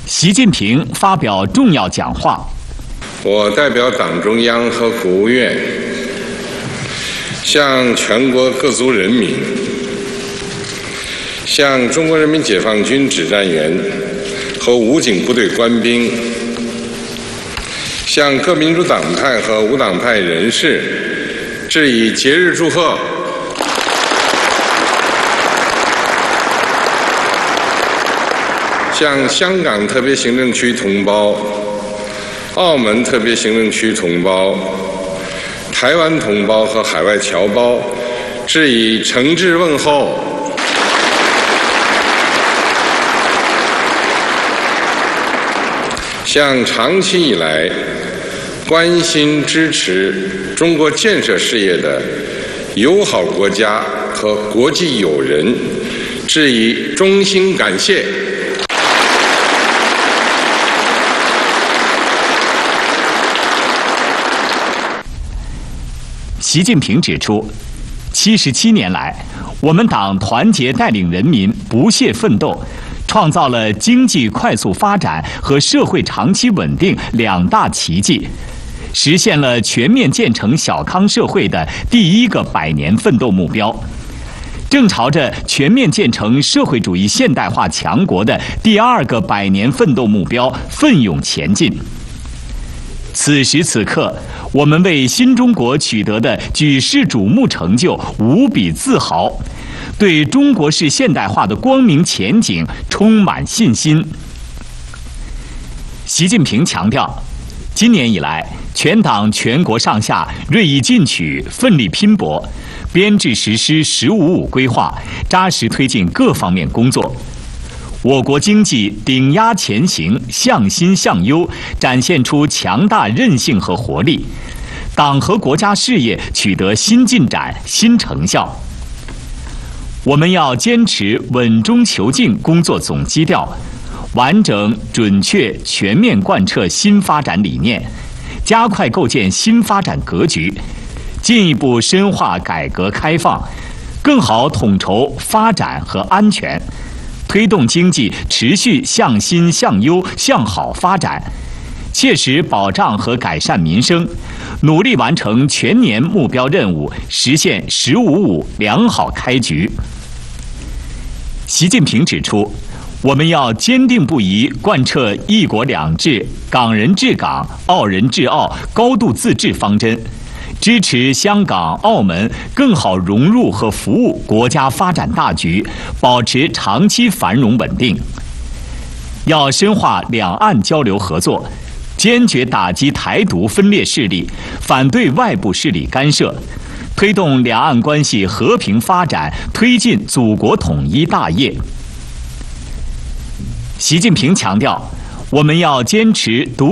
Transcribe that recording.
习近平发表重要讲话。 我代表党中央和国务院，向全国各族人民、向中国人民解放军指战员和武警部队官兵，向各民主党派和无党派人士致以节日祝贺。向香港特别行政区同胞、澳门特别行政区同胞、台湾同胞和海外侨胞致以诚挚问候。向长期以来关心支持中国建设事业的友好国家和国际友人致以衷心感谢。 习近平指出，77年来，我们党团结带领人民不懈奋斗，创造了经济快速发展和社会长期稳定两大奇迹，实现了全面建成小康社会的第一个100年奋斗目标，正朝着全面建成社会主义现代化强国的第2个100年奋斗目标奋勇前进。此时此刻，我们为新中国取得的举世瞩目成就无比自豪，对中国式现代化的光明前景充满信心。习近平强调，今年以来，全党全国上下锐意进取，奋力拼搏，编制实施“15+5”规划，扎实推进各方面工作。我国经济顶压前行，向新向优，展现出强大韧性和活力，党和国家事业取得新进展、新成效。我们要坚持稳中求进工作总基调，完整、准确、全面贯彻新发展理念，加快构建新发展格局，进一步深化改革开放，更好统筹发展和安全，推动经济持续向新向优向好发展，切实保障和改善民生，努力完成全年目标任务，实现“15+5”良好开局。习近平指出，我们要坚定不移贯彻“一国两制”、港人治港、澳人治澳高度自治方针，支持香港、澳门更好融入和服务国家发展大局，保持长期繁荣稳定。要深化两岸交流合作，坚决打击台独分裂势力，反对外部势力干涉，推动两岸关系和平发展，推进祖国统一大业。习近平强调，我们要坚持独